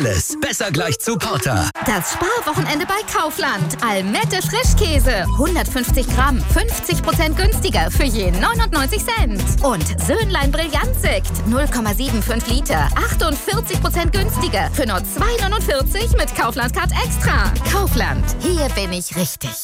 Besser gleich zu Porter. Das Sparwochenende bei Kaufland. Almette Frischkäse. 150 Gramm. 50% günstiger für je 99 Cent. Und Söhnlein Brillantsekt. 0,75 Liter. 48% günstiger für nur 2,49 mit Kaufland-Card Extra. Kaufland. Hier bin ich richtig.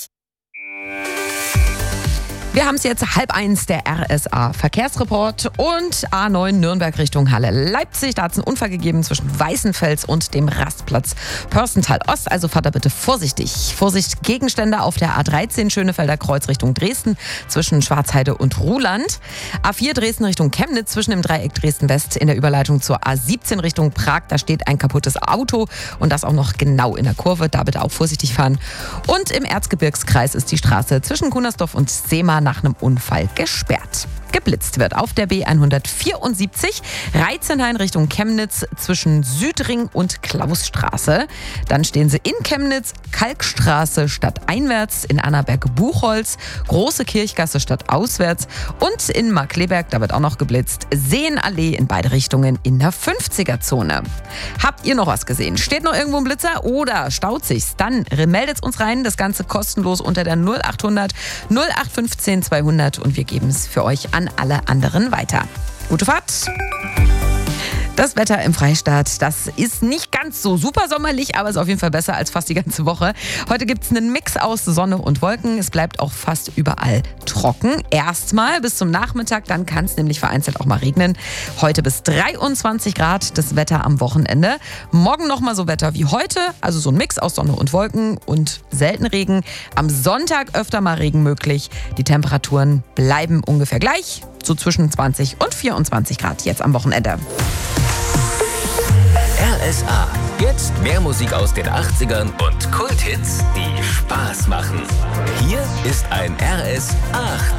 Wir haben es jetzt 12:30, der RSA-Verkehrsreport und A9 Nürnberg Richtung Halle Leipzig. Da hat es einen Unfall gegeben zwischen Weißenfels und dem Rastplatz Pörstental Ost. Also fahrt da bitte vorsichtig. Vorsicht, Gegenstände auf der A13 Schönefelder Kreuz Richtung Dresden zwischen Schwarzheide und Ruhland. A4 Dresden Richtung Chemnitz zwischen dem Dreieck Dresden-West in der Überleitung zur A17 Richtung Prag. Da steht ein kaputtes Auto und das auch noch genau in der Kurve. Da bitte auch vorsichtig fahren. Und im Erzgebirgskreis ist die Straße zwischen Kunersdorf und Seema nach einem Unfall gesperrt. Geblitzt wird auf der B174 Reitzenhain Richtung Chemnitz zwischen Südring und Klausstraße. Dann stehen sie in Chemnitz, Kalkstraße stadteinwärts, in Annaberg-Buchholz, Große Kirchgasse stadtauswärts und in Markkleeberg, da wird auch noch geblitzt, Seenallee in beide Richtungen in der 50er-Zone. Habt ihr noch was gesehen? Steht noch irgendwo ein Blitzer oder staut sich's? Dann meldet uns rein, das Ganze kostenlos unter der 0800 0815 200 und wir geben es für euch an alle anderen weiter. Gute Fahrt! Das Wetter im Freistaat, das ist nicht ganz so super sommerlich, aber ist auf jeden Fall besser als fast die ganze Woche. Heute gibt es einen Mix aus Sonne und Wolken. Es bleibt auch fast überall trocken. Erstmal bis zum Nachmittag, dann kann es nämlich vereinzelt auch mal regnen. Heute bis 23 Grad das Wetter am Wochenende. Morgen nochmal so Wetter wie heute, also so ein Mix aus Sonne und Wolken und selten Regen. Am Sonntag öfter mal Regen möglich. Die Temperaturen bleiben ungefähr gleich, so zwischen 20 und 24 Grad jetzt am Wochenende. RSA. Jetzt mehr Musik aus den 80ern und Kulthits, die Spaß machen. Hier ist ein RS 8.